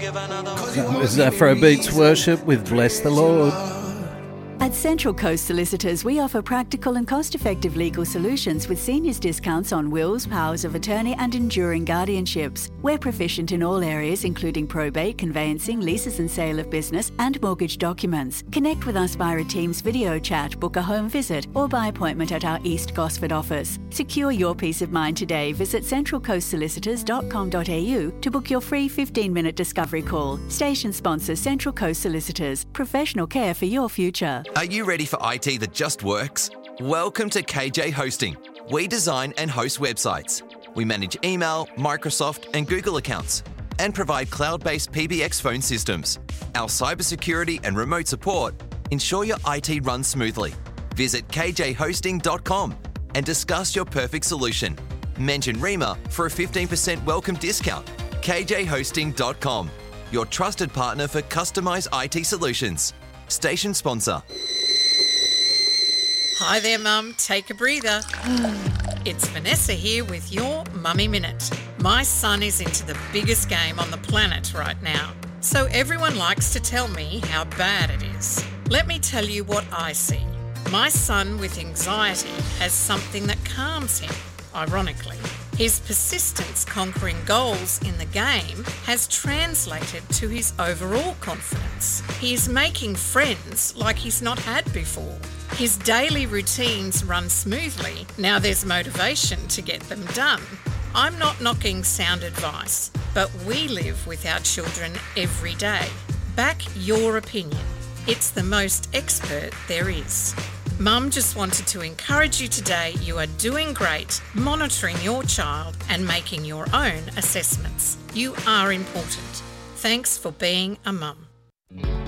That was Afrobeats Worship with Bless the Lord. At Central Coast Solicitors, we offer practical and cost-effective legal solutions with seniors discounts on wills, powers of attorney and enduring guardianships. We're proficient in all areas including probate, conveyancing, leases and sale of business and mortgage documents. Connect with us via a Teams video chat, book a home visit or by appointment at our East Gosford office. Secure your peace of mind today. Visit centralcoastsolicitors.com.au to book your free 15-minute discovery call. Station sponsor Central Coast Solicitors. Professional care for your future. Are you ready for IT that just works? Welcome to KJ Hosting. We design and host websites. We manage email, Microsoft and Google accounts and provide cloud-based PBX phone systems. Our cybersecurity and remote support ensure your IT runs smoothly. Visit kjhosting.com and discuss your perfect solution. Mention REMA for a 15% welcome discount. kjhosting.com, your trusted partner for customized IT solutions. Station sponsor. Hi there, Mum. Take a breather. It's Vanessa here with your Mummy Minute. My son is into the biggest game on the planet right now, so everyone likes to tell me how bad it is. Let me tell you what I see. My son with anxiety has something that calms him, ironically. His persistence conquering goals in the game has translated to his overall confidence. He is making friends like he's not had before. His daily routines run smoothly. Now there's motivation to get them done. I'm not knocking sound advice, but we live with our children every day. Back your opinion. It's the most expert there is. Mum just wanted to encourage you today. You are doing great, monitoring your child and making your own assessments. You are important. Thanks for being a mum.